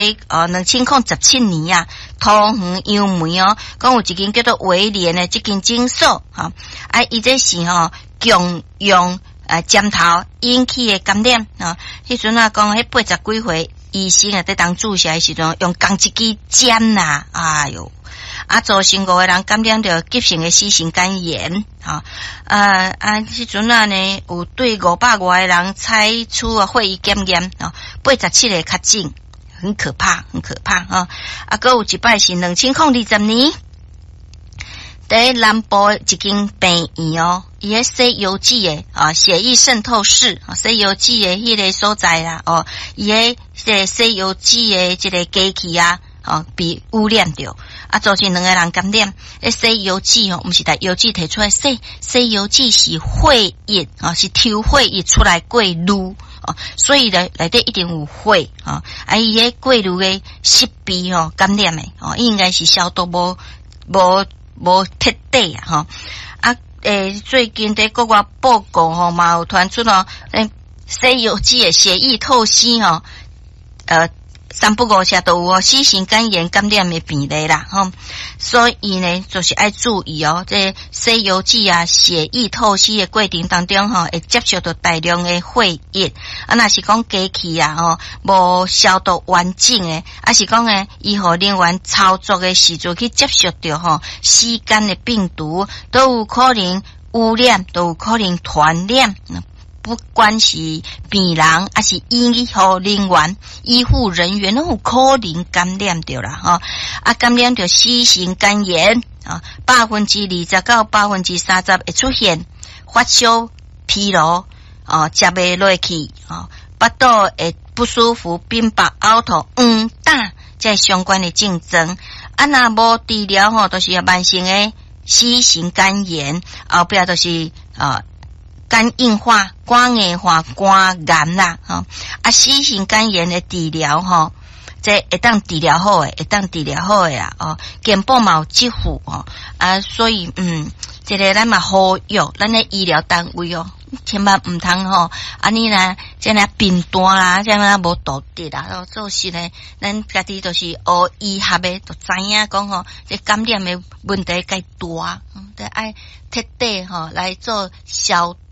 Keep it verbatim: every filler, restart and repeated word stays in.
哦，两千零十七年啊，桃园杨梅哦，讲有一间叫做威廉的这间诊所哈，啊，伊这是吼共用呃针头引起的感染啊，迄阵啊讲迄八十几岁医生啊在当注射的时阵，用钢一支针呐，哎哟，啊造成五个人感染着急性的 C 型肝炎啊，啊啊，迄阵啊呢有对五百外个人采取啊会议检验啊，八十七个确诊。很可怕，很可怕哈！啊，还有一摆是两千零二十年，在南部一间病院哦，伊个西游记的啊，血液渗透室啊，西游记的迄个所在啦哦，伊个这西游记的这个机器啊，哦，被污染掉，啊，造成两个人感染。诶，西游记哦，毋是台游记提出来，西西游记是血液啊，是抽血液出来过滤。哦，所以咧内底一定有血啊，啊伊个过滤的湿鼻吼感染的哦，应该是消毒无无无彻底啊吼啊诶，最近在国外报告吼嘛有传出哦，诶，西游记的血液透析吼，呃。三不五下都有哦 ，C 型肝炎感染的病例啦，吼，所以呢，就是要注意哦，这西游记啊，血液透析的过程当中吼，会接触到大量的血液，啊，若是讲机器啊，吼，无消毒完整的，啊是讲诶，医护人员操作的时阵去接触到吼吸肝的病毒，都有可能污染，都有可能传染。不管是病人还是医护人员、医护人员，都有可能感染到啦，吼啊，感染到 C 型肝炎啊，百分之二十到百分之三十会出现发烧、疲劳啊，食袂落去啊，腹肚会不舒服、冰白、呕吐、黄疸，这相关的症状。啊，若无治疗吼，都是慢性的 C 型肝炎，后壁都是啊。肝硬化、肝硬化、肝癌啦，吼啊 ，C 型肝炎的治疗吼，这会当治疗好诶，会当治疗好诶啦，哦，健保嘛有支付哦，啊，所以嗯，这个咱嘛呼吁咱的医疗单位哦，千万唔通吼，啊你啦，这样贫惰啦，这样无道德啦，哦，做事呢，咱家己都是学医学的，就知影讲吼，这感染的问题该大，嗯，得爱彻底吼来做消。